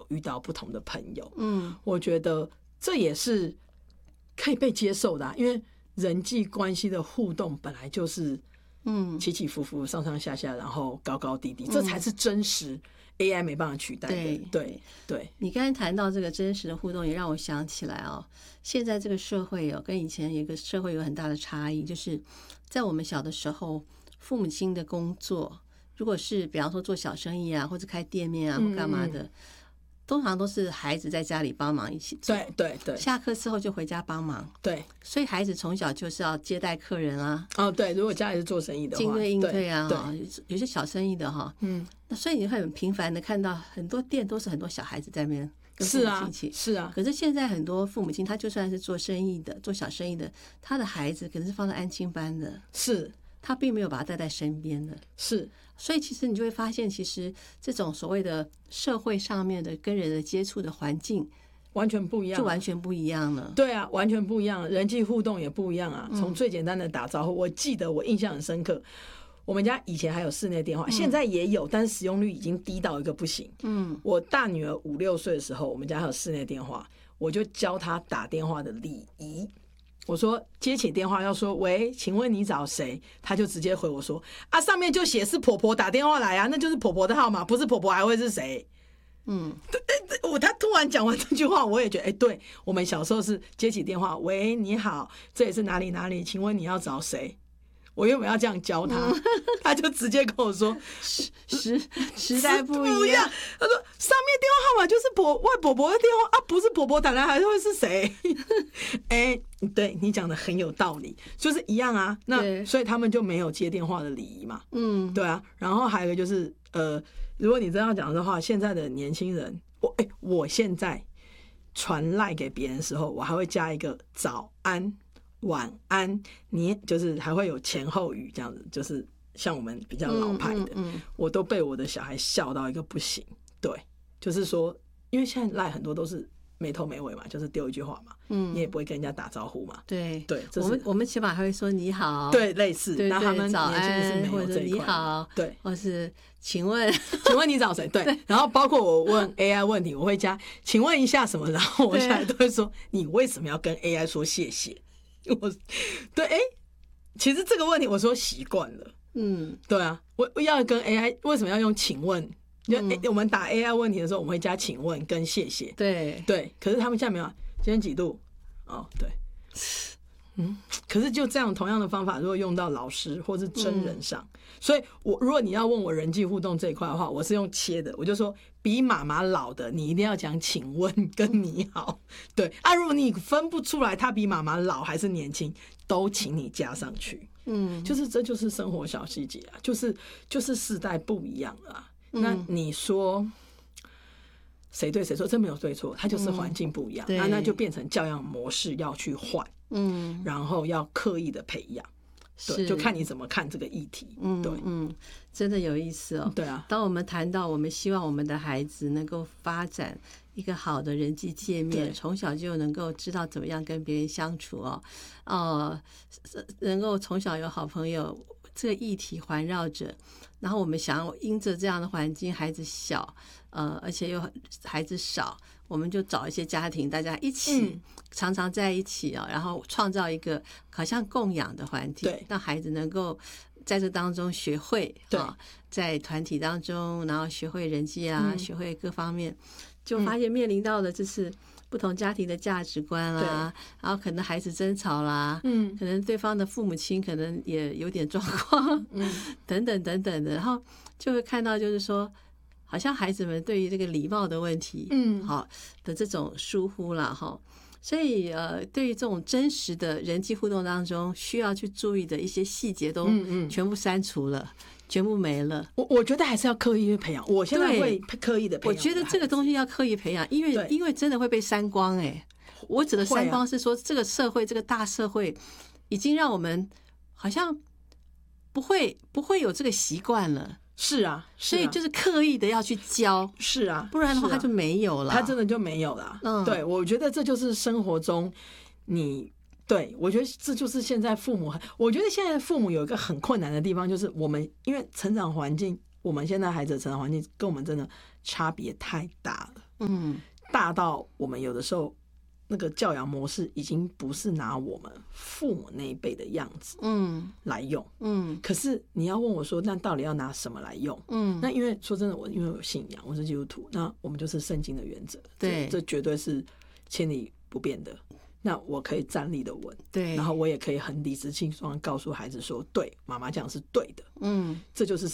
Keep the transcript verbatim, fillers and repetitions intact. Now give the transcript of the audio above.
遇到不同的朋友。 嗯， 我觉得这也是可以被接受的、啊，因为人际关系的互动本来就是嗯起起伏伏、上上下下，然后高高低低，这才是真实 A I 没办法取代的。 对对对， 你刚才谈到这个真实的互动，也让我想起来哦，现在这个社会哦，跟以前有一个社会有很大的差异，就是在我们小的时候，父母亲的工作，如果是比方说做小生意啊，或者开店面啊，或干嘛的。嗯嗯通常都是孩子在家里帮忙一起做， 对对对， 下课之后就回家帮忙， 对， 所以孩子从小就是要接待客人啊， 哦对，如果家里是做生意的话， 进对应对啊， 对， 有些小生意的哈，嗯，那所以你会很频繁的看到很多店都是很多小孩子在那边跟父母亲一起， 是啊，是啊。 可是现在很多父母亲，他就算是做生意的、做小生意的，他的孩子可能是放在安亲班的， 是。 他并没有把他带在身边的， 是， 所以其实你就会发现，其实这种所谓的社会上面的跟人的接触的环境， 完全不一样， 就完全不一样了。 对啊，完全不一样，人际互动也不一样啊。从最简单的打招呼，我记得我印象很深刻，我们家以前还有室内电话，现在也有，但是使用率已经低到一个不行。嗯，我大女儿五六岁的时候，我们家还有室内电话，我就教她打电话的礼仪。我说接起电话要说喂，请问你找谁？他就直接回我说啊，上面就写是婆婆打电话来啊，那就是婆婆的号码，不是婆婆还会是谁？嗯，对，我他突然讲完这句话，我也觉得，哎、欸，对我们小时候是接起电话，喂，你好，这里是哪里哪里，请问你要找谁？我原本要这样教他，嗯、他就直接跟我说时时时代不一样。 他说上面电话号码就是婆外婆婆的电话啊，不是婆婆打来还会是谁？哎、欸，对你讲的很有道理，就是一样啊。那所以他们就没有接电话的礼仪嘛。嗯，对啊。然后还有一个就是呃，如果你这样讲的话，现在的年轻人，我哎、欸，我现在传赖给别人的时候，我还会加一个早安。晚安，你就是还会有前后语这样子，就是像我们比较老派的，嗯嗯嗯、我都被我的小孩笑到一个不行。对，就是说，因为现在赖很多都是没头没尾嘛，就是丢一句话嘛，嗯，你也不会跟人家打招呼嘛。 对对， 我们我们起码还会说你好， 对，类似。 对对， 那他们早安或者你好， 对， 或是请问， 请问你找谁？对，然后包括我问 A I 问题，我会加请问一下什么，然后我小孩都会说你为什么要跟 A I 说谢谢？我对哎、欸，其实这个问题我说习惯了，嗯，对啊，我要跟 A I 为什么要用请问？就、嗯欸、我们打 A I 问题的时候，我们会加请问跟谢谢， 对对。可是他们现在没有，今天几度？哦，对，嗯。可是就这样同样的方法，如果用到老师或是真人上，嗯、所以我如果你要问我人际互动这一块的话，我是用切的，我就说。比妈妈老的，你一定要讲请问跟你好，对啊。如果你分不出来他比妈妈老还是年轻，都请你加上去。嗯，就是这就是生活小细节啊，就是就是世代不一样啊。嗯、那你说谁对谁错？这没有对错，它就是环境不一样，那、嗯、那就变成教养模式要去换，嗯，然后要刻意的培养。对，就看你怎么看这个议题。嗯，对， 嗯，真的有意思哦。 对啊， 当我们谈到我们希望我们的孩子能够发展一个好的人际界面，从小就能够知道怎么样跟别人相处哦，呃，能够从小有好朋友，这个议题环绕着，然后我们想因着这样的环境，孩子小，呃，而且又孩子少。我们就找一些家庭，大家一起、嗯、常常在一起啊、哦，然后创造一个好像供养的环境，让孩子能够在这当中学会啊、哦，在团体当中，然后学会人际啊，嗯、学会各方面，就发现面临到的就是不同家庭的价值观啦，然后可能孩子争吵啦，嗯，可能对方的父母亲可能也有点状况，嗯，等等等等的，然后就会看到就是说。好像孩子们对于这个礼貌的问题，嗯，好的这种疏忽了哈，所以呃，对于这种真实的人际互动当中需要去注意的一些细节，都全部删除了，嗯嗯、全部没了。 我我觉得还是要刻意培养，我现在会刻意的培养。 我觉得这个东西要刻意培养，因为因为真的会被删光哎、欸。我指的删光是说，这个社会，这个大社会已经让我们好像不会不会有这个习惯了。 是啊，是啊，所以就是刻意的要去教， 是啊， 不然的话他就没有了， 他真的就没有了。嗯，对，我觉得这就是生活中你，对，我觉得这就是现在父母，我觉得现在父母有一个很困难的地方，就是我们因为成长环境，我们现在孩子的成长环境跟我们真的差别太大了。 嗯， 大到我们有的时候那个教养模式已经不是拿我们父母那一辈的样子嗯来用， 嗯可是你要问我说，那到底要拿什么来用？ 嗯， 那因为说真的，我因为有信仰，我是基督徒，那我们就是圣经的原则， 对这，这绝对是千里不变的。那我可以站立的稳， 对， 然后我也可以很理直气壮告诉孩子说，对，妈妈这样是对的， 嗯这就是